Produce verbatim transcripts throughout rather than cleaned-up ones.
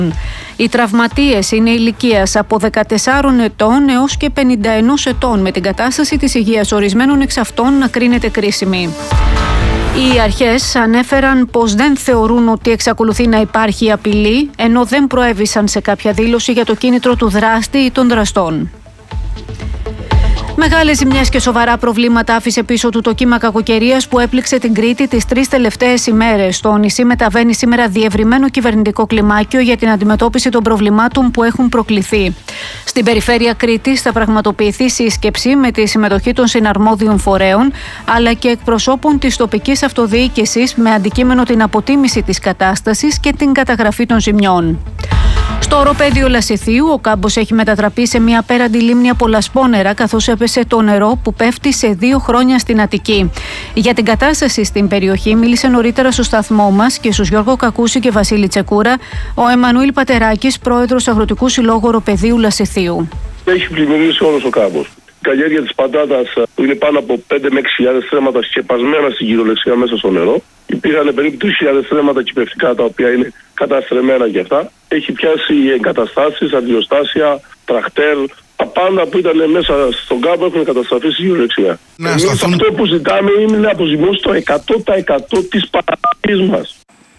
Οι τραυματίες είναι ηλικίας από δεκατεσσάρων ετών έως και πενήντα ένα ετών, με την κατάσταση της υγείας ορισμένων εξ αυτών να κρίνεται κρίσιμη. Οι αρχές ανέφεραν πως δεν θεωρούν ότι εξακολουθεί να υπάρχει απειλή, ενώ δεν προέβησαν σε κάποια δήλωση για το κίνητρο του δράστη ή των δραστών. Μεγάλες ζημιές και σοβαρά προβλήματα άφησε πίσω του το κύμα κακοκαιρίας που έπληξε την Κρήτη τις τρεις τελευταίες ημέρες. Το νησί μεταβαίνει σήμερα διευρυμένο κυβερνητικό κλιμάκιο για την αντιμετώπιση των προβλημάτων που έχουν προκληθεί. Στην περιφέρεια Κρήτης θα πραγματοποιηθεί σύσκεψη με τη συμμετοχή των συναρμόδιων φορέων αλλά και εκπροσώπων της τοπικής αυτοδιοίκησης με αντικείμενο την αποτίμηση της κατάστασης και την καταγραφή των ζημιών. Στο οροπέδιο Λασιθίου, ο κάμπος έχει μετατραπεί σε μια απέραντη λίμνη από λασπόνερα, καθώς έπεσε το νερό που πέφτει σε δύο χρόνια στην Αττική. Για την κατάσταση στην περιοχή μίλησε νωρίτερα στο σταθμό μας και στους Γιώργο Κακούση και Βασίλη Τσεκούρα ο Εμμανουήλ Πατεράκης, πρόεδρος Αγροτικού Συλλόγου Οροπεδίου Λασιθίου. Έχει πλημμυρίσει όλος ο κάμπος. Η καλλιέργεια της πατάτας που είναι πάνω από πέντε με έξι χιλιάδες στρέμματα σκεπασμένα στην κυριολεξία μέσα στο νερό. Υπήρχαν περίπου τρεις χιλιάδες στρέμματα κυπευτικά τα οποία είναι καταστρεμμένα και αυτά. Έχει πιάσει εγκαταστάσεις, αντιοστάσια, τραχτέρ. Τα πάντα που ήταν μέσα στον κάμπο έχουν καταστραφεί στην κυριολεξία. Εμείς σταθούν... αυτό που ζητάμε είναι να αποζημιώσει το εκατό τοις εκατό της παραγωγής μας.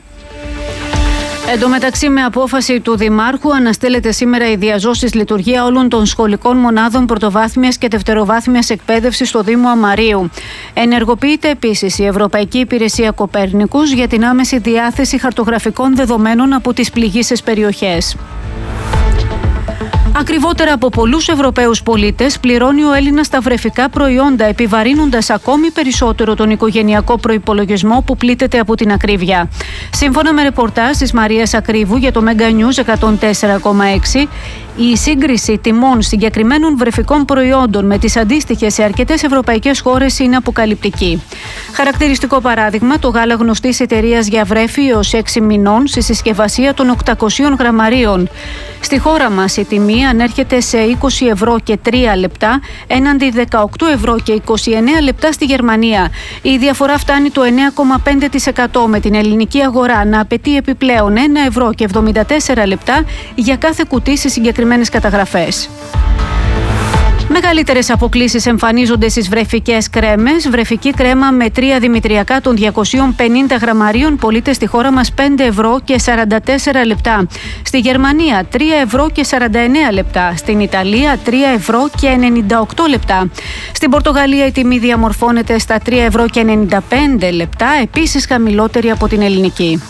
Εν τω μεταξύ, με απόφαση του Δημάρχου, αναστέλλεται σήμερα η διαζώσης λειτουργία όλων των σχολικών μονάδων πρωτοβάθμιας και δευτεροβάθμιας εκπαίδευσης στο Δήμο Αμαρίου. Ενεργοποιείται επίσης η Ευρωπαϊκή Υπηρεσία Κοπέρνικους για την άμεση διάθεση χαρτογραφικών δεδομένων από τις πληγείσες περιοχές. Ακριβότερα από πολλούς Ευρωπαίους πολίτες πληρώνει ο Έλληνας τα βρεφικά προϊόντα, επιβαρύνοντας ακόμη περισσότερο τον οικογενειακό προϋπολογισμό που πλήττεται από την ακρίβεια. Σύμφωνα με ρεπορτάζ της Μαρίας Ακρίβου για το Mega News εκατόν τέσσερα κόμμα έξι, η σύγκριση τιμών συγκεκριμένων βρεφικών προϊόντων με τις αντίστοιχες σε αρκετές ευρωπαϊκές χώρες είναι αποκαλυπτική. Χαρακτηριστικό παράδειγμα, το γάλα γνωστής εταιρείας για βρέφη έως έξι μηνών στη συσκευασία των οκτακοσίων γραμμαρίων. Στη χώρα μας η τιμή ανέρχεται σε είκοσι ευρώ και τρία λεπτά έναντι δεκαοκτώ ευρώ και είκοσι εννέα λεπτά στη Γερμανία. Η διαφορά φτάνει το εννέα κόμμα πέντε τοις εκατό, με την ελληνική αγορά να απαιτεί επιπλέον ένα ευρώ και εβδομήντα τέσσερα λεπτά για κάθε κουτί σε συγκεκριμένες καταγραφές. Μεγαλύτερες αποκλίσεις εμφανίζονται στις βρεφικές κρέμες. Βρεφική κρέμα με τρία δημητριακά των διακοσίων πενήντα γραμμαρίων πωλείται στη χώρα μας πέντε ευρώ και σαράντα τέσσερα λεπτά. Στη Γερμανία τρία ευρώ και σαράντα εννέα λεπτά. Στην Ιταλία τρία ευρώ και ενενήντα οκτώ λεπτά. Στην Πορτογαλία η τιμή διαμορφώνεται στα τρία ευρώ και ενενήντα πέντε λεπτά, επίσης χαμηλότερη από την ελληνική.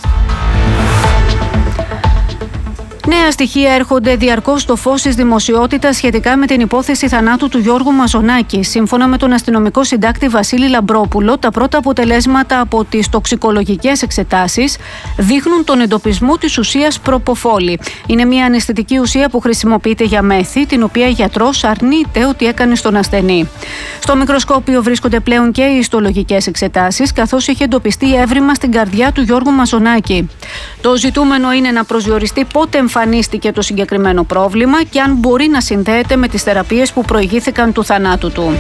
Νέα στοιχεία έρχονται διαρκώς στο φως της δημοσιότητας σχετικά με την υπόθεση θανάτου του Γιώργου Μαζονάκη. Σύμφωνα με τον αστυνομικό συντάκτη Βασίλη Λαμπρόπουλο, τα πρώτα αποτελέσματα από τις τοξικολογικές εξετάσεις δείχνουν τον εντοπισμό της ουσίας προποφόλη. Είναι μια αναισθητική ουσία που χρησιμοποιείται για μέθη, την οποία γιατρός αρνείται ότι έκανε στον ασθενή. Στο μικροσκόπιο βρίσκονται πλέον και οι ιστολογικές εξετάσεις, καθώς έχει εντοπιστεί έβριμα στην καρδιά του Γιώργου Μαζονάκη. Το ζητούμενο είναι να προσδιοριστεί πότε εμφανίστηκε το συγκεκριμένο πρόβλημα και αν μπορεί να συνδέεται με τις θεραπείες που προηγήθηκαν του θανάτου του.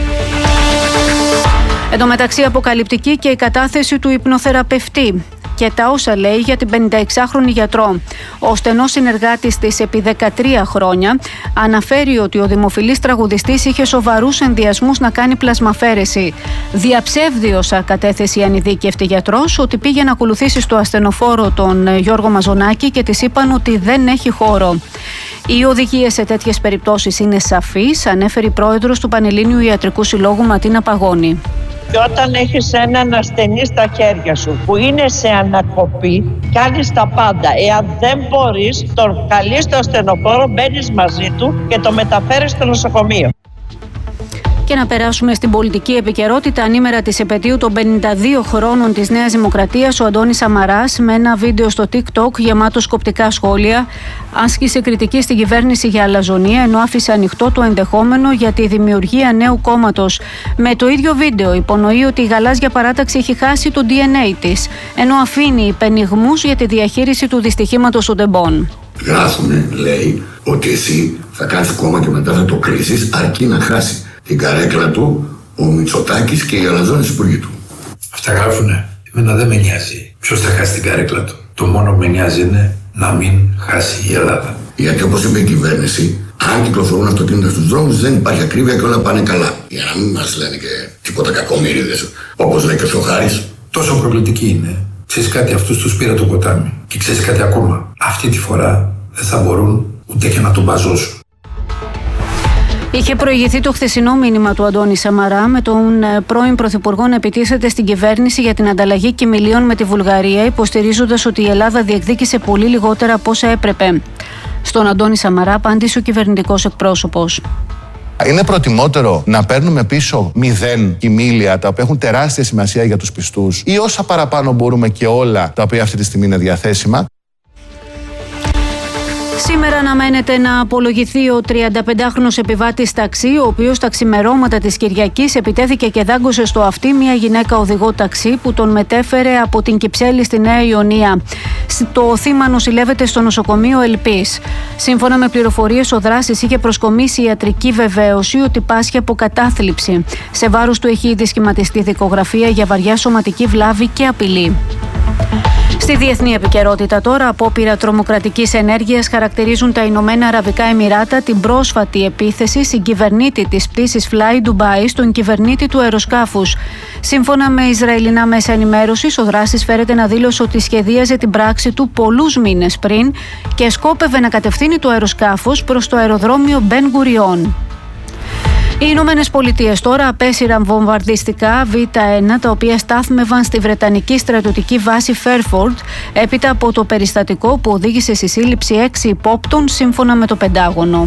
Εν τω μεταξύ, αποκαλυπτική και η κατάθεση του υπνοθεραπευτή και τα όσα λέει για την πενηνταεξάχρονη γιατρό. Ο στενός συνεργάτης της επί δεκατρία χρόνια αναφέρει ότι ο δημοφιλής τραγουδιστής είχε σοβαρούς ενδιασμούς να κάνει πλασμαφέρεση. Διαψεύδιος κατέθεσε η ανειδίκευτη γιατρός ότι πήγε να ακολουθήσει στο ασθενοφόρο τον Γιώργο Μαζονάκη και της είπαν ότι δεν έχει χώρο. Οι οδηγίες σε τέτοιες περιπτώσεις είναι σαφείς, ανέφερε η πρόεδρος του Πανελλήνιου Ιατρικού Συλλόγου Ματίνα Παγώνη. Και όταν έχεις έναν ασθενή στα χέρια σου που είναι σε ανακοπή, κάνεις τα πάντα. Εάν δεν μπορείς, τον καλείς στο ασθενοφόρο, μπαίνεις μαζί του και το μεταφέρεις στο νοσοκομείο. Και να περάσουμε στην πολιτική επικαιρότητα. Ανήμερα της επετείου των πενήντα δύο χρόνων της Νέας Δημοκρατίας, ο Αντώνης Σαμαράς, με ένα βίντεο στο TikTok γεμάτο σκοπτικά σχόλια, άσκησε κριτική στην κυβέρνηση για αλαζονία, ενώ άφησε ανοιχτό το ενδεχόμενο για τη δημιουργία νέου κόμματος. Με το ίδιο βίντεο υπονοεί ότι η γαλάζια παράταξη έχει χάσει το ντι εν έι της, ενώ αφήνει υπενιγμούς για τη διαχείριση του δυστυχήματος των τεμπών. Γράφουνε, λέει, ότι εσύ θα κάνεις κόμμα και μετά θα το κρίσεις, αρκεί να χάσει την καρέκλα του ο Μητσοτάκης και οι αλαζόνες υπουργοί του. Αυτά γράφουνε. Εμένα δεν με νοιάζει ποιος θα χάσει την καρέκλα του. Το μόνο που με νοιάζει είναι να μην χάσει η Ελλάδα. Γιατί όπως είπε η κυβέρνηση, αν κυκλοφορούν αυτοκίνητα στους δρόμους δεν υπάρχει ακρίβεια και όλα πάνε καλά. Για να μην μας λένε και τίποτα κακομοίριδες, όπως λέει και ο Σοχάρης. Τόσο προκλητική είναι. Ξέρεις κάτι, αυτούς τους πήρε το ποτάμι. Και ξέρεις κάτι ακόμα. Αυτή τη φορά δεν θα μπορούν ούτε και να τον μπαζώσουν. Είχε προηγηθεί το χθεσινό μήνυμα του Αντώνη Σαμαρά με τον πρώην Πρωθυπουργό να επιτίθεται στην κυβέρνηση για την ανταλλαγή κοιμηλίων με τη Βουλγαρία, υποστηρίζοντας ότι η Ελλάδα διεκδίκησε πολύ λιγότερα από όσα έπρεπε. Στον Αντώνη Σαμαρά απάντησε ο κυβερνητικός εκπρόσωπος. Είναι προτιμότερο να παίρνουμε πίσω μηδέν κοιμήλια, τα οποία έχουν τεράστια σημασία για τους πιστούς, ή όσα παραπάνω μπορούμε και όλα τα οποία αυτή τη στιγμή είναι διαθέσιμα? Σήμερα αναμένεται να απολογηθεί ο τριανταπεντάχρονος επιβάτης ταξί, ο οποίος τα ξημερώματα της Κυριακής επιτέθηκε και δάγκωσε στο αυτί μια γυναίκα οδηγό ταξί που τον μετέφερε από την Κυψέλη στη Νέα Ιωνία. Το θύμα νοσηλεύεται στο νοσοκομείο Ελπής. Σύμφωνα με πληροφορίες, ο δράσης είχε προσκομίσει ιατρική βεβαίωση ότι πάσχει από κατάθλιψη. Σε βάρος του έχει ήδη σχηματιστεί δικογραφία για βαριά σωματική βλάβη και απειλή. Στη διεθνή επικαιρότητα τώρα, απόπειρα τρομοκρατικής ενέργειας χαρακτηρίζουν τα Ηνωμένα Αραβικά Εμιράτα την πρόσφατη επίθεση στην κυβερνήτη της πτήσης Fly Dubai στον κυβερνήτη του αεροσκάφους. Σύμφωνα με Ισραηλινά μέσα ενημέρωσης, ο δράσης φέρεται να δήλωσε ότι σχεδίαζε την πράξη του πολλούς μήνες πριν και σκόπευε να κατευθύνει το αεροσκάφος προς το αεροδρόμιο Μπεν Γκουριόν. Οι Ηνωμένες Πολιτείες τώρα απέσυραν βομβαρδιστικά βι ένα, τα οποία στάθμευαν στη Βρετανική στρατιωτική βάση Fairford, έπειτα από το περιστατικό που οδήγησε στη σύλληψη έξι υπόπτων, σύμφωνα με το Πεντάγωνο.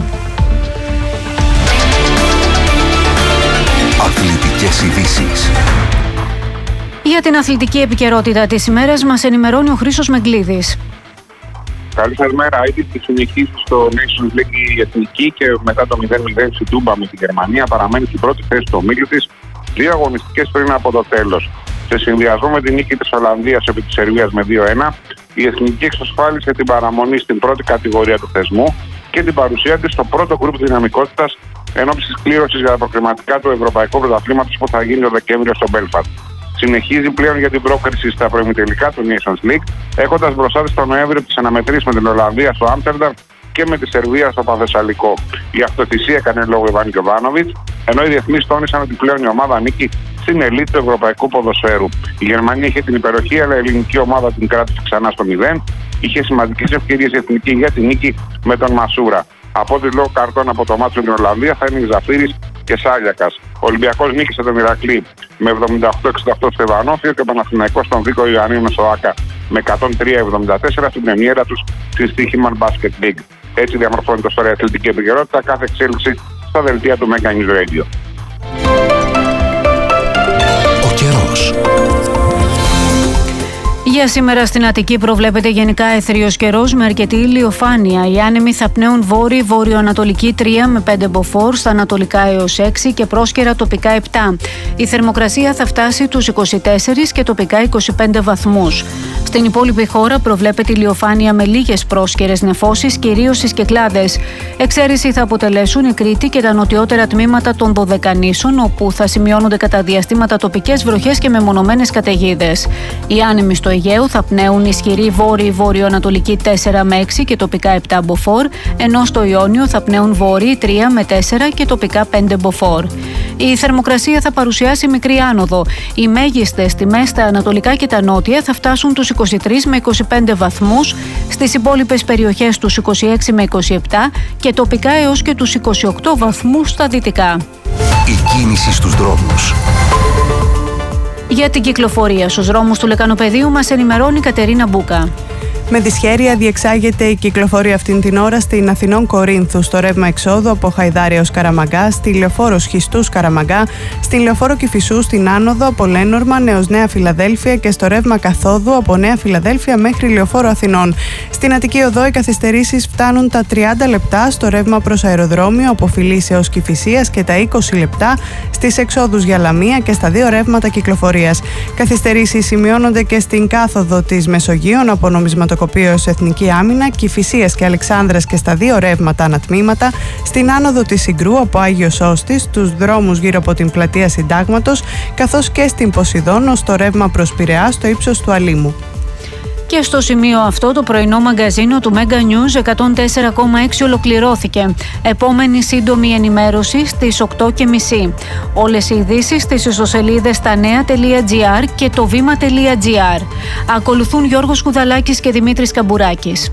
Αθλητικές ειδήσεις. Για την αθλητική επικαιρότητα της ημέρας μας ενημερώνει ο Χρήστος Μεγκλίδης. Καλή σας μέρα. Η συνεχίζει στο Nations League η εθνική και μετά το μηδέν μηδέν στην Τούμπα με τη Γερμανία παραμένει στην πρώτη θέση του ομίλου της, δύο αγωνιστικές πριν από το τέλος. Σε συνδυασμό με την νίκη της Ολλανδίας επί της Σερβίας με δύο ένα, η εθνική εξασφάλισε την παραμονή στην πρώτη κατηγορία του θεσμού και την παρουσία της στο πρώτο γκρουπ δυναμικότητας ενόψει της κλήρωσης για τα προκριματικά του Ευρωπαϊκού Πρωταθλήματος που θα γίνει το Δεκέμβριο στο Μπέλφαστ. Συνεχίζει πλέον για την πρόκριση στα προημιτελικά του Nations League, έχοντας μπροστά της τον Νοέμβριο τις αναμετρήσεις με την Ολλανδία στο Άμστερνταμ και με τη Σερβία στο Παθεσσαλικό. Η αυτοθυσία έκανε λόγο Ιβάν Γιοβάνοβιτς, ενώ οι διεθνείς τόνισαν ότι πλέον η ομάδα ανήκει στην ελίτ του ευρωπαϊκού ποδοσφαίρου. Η Γερμανία είχε την υπεροχή, αλλά η ελληνική ομάδα την κράτησε ξανά στο μηδέν. Είχε σημαντικές ευκαιρίες η εθνική για την νίκη με τον Μασούρα. Από τη λόγω καρτών από το μάτσο με την Ολλανδία θα είναι Ζαφύρης και Σάλιακας. Ο Ολυμπιακός νίκησε τον Ηρακλή με εβδομήντα οκτώ εξήντα οκτώ στο Ευανόφιο και ο Παναθηναϊκός στον Βίκο Ιωαννίου Μεσοάκα με εκατόν τρία εβδομήντα τέσσερα στην πρεμιέρα τους στη Στίχημαν Basket League. Έτσι διαμορφώνεται τώρα η αθλητική επικαιρότητα, κάθε εξέλιξη στα δελτία του Mega News Radio. Ο καιρός. Για σήμερα στην Αττική προβλέπεται γενικά αιθριος καιρός με αρκετή ηλιοφάνεια. Οι άνεμοι θα πνέουν βόρειο βορειοανατολική τρία με πέντε μποφόρ, στα ανατολικά έως έξι και πρόσκαιρα τοπικά επτά. Η θερμοκρασία θα φτάσει τους είκοσι τέσσερα και τοπικά είκοσι πέντε βαθμούς. Στην υπόλοιπη χώρα προβλέπεται ηλιοφάνεια με λίγες πρόσκαιρες νεφώσεις, κυρίως στις Κυκλάδες. Εξαίρεση θα αποτελέσουν η Κρήτη και τα νοτιότερα τμήματα των Δωδεκανήσων, όπου θα σημειώνονται κατά διαστήματα τοπικές βροχές και μεμονωμένες καταιγίδες. Οι άνεμοι στο Αιγαίο θα πνέουν ισχυρή βόρειοι βορειοανατολική τέσσερα με έξι και τοπικά επτά μποφόρ, ενώ στο Ιόνιο θα πνέουν βόρειοι τρία με τέσσερα και τοπικά πέντε μποφόρ. Η θερμοκρασία θα παρουσιάσει μικρή άνοδο. Οι μέγιστες τιμές στα ανατολικά και τα νότια θα φτάσουν τους είκοσι τρία με είκοσι πέντε βαθμούς, στις υπόλοιπες περιοχές τους είκοσι έξι με είκοσι επτά και τοπικά έως και τους είκοσι οκτώ βαθμούς στα δυτικά. Η κίνηση στους δρόμους. Για την κυκλοφορία στους δρόμους του Λεκανοπεδίου μας ενημερώνει η Κατερίνα Μπούκα. Με δυσχέρεια διεξάγεται η κυκλοφορία αυτήν την ώρα στην Αθηνών Κορίνθου, στο ρεύμα εξόδου από Χαϊδάρια ως Καραμαγκά, στη λεωφόρο Σχιστούς Καραμαγκά, στην λεωφόρο Κηφισού στην άνοδο από Λένορμαν έως Νέα Φιλαδέλφια και στο ρεύμα καθόδου από Νέα Φιλαδέλφια μέχρι λεωφόρο Αθηνών. Στην Αττική Οδό οι καθυστερήσεις φτάνουν τα τριάντα λεπτά στο ρεύμα προς αεροδρόμιο από Φιλής έως Κηφισίας και τα είκοσι λεπτά στις εξόδους για Λαμία και στα δύο ρεύματα κυκλοφορίας. Καθυστερήσεις σημειώνονται και στην κάθοδο της Μεσογείων από νομισματοκοπείο ως Εθνική Άμυνα, Κηφισίας και Αλεξάνδρας και στα δύο ρεύματα ανατμήματα, στην άνοδο της Συγκρού από Άγιο Σώστης, στους δρόμους γύρω από την πλατεία Συντάγματος, καθώς και στην Ποσειδώνα στο ρεύμα προς Πειραιά στο ύψος του Αλήμου. Και στο σημείο αυτό το πρωινό μαγκαζίνο του Mega News εκατόν τέσσερα κόμμα έξι ολοκληρώθηκε. Επόμενη σύντομη ενημέρωση στις οκτώ και μισή. Όλες οι ειδήσεις στις ιστοσελίδες stanea.gr και το βήμα.gr. Ακολουθούν Γιώργος Κουδαλάκης και Δημήτρης Καμπουράκης.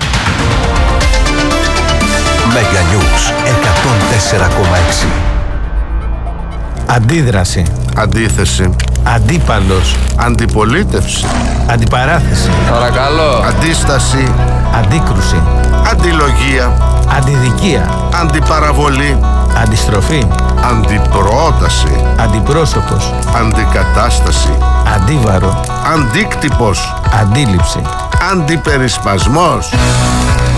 Mega News εκατόν τέσσερα κόμμα έξι. Αντίδραση. Αντίθεση. Αντίπαλος. Αντιπολίτευση. Αντιπαράθεση. Παρακαλώ. Αντίσταση. Αντίκρουση. Αντιλογία. Αντιδικία. Αντιπαραβολή. Αντιστροφή. Αντιπρόταση. Αντιπρόσωπος. Αντικατάσταση. Αντίβαρο. Αντίκτυπος. Αντίληψη. Αντιπερισπασμός.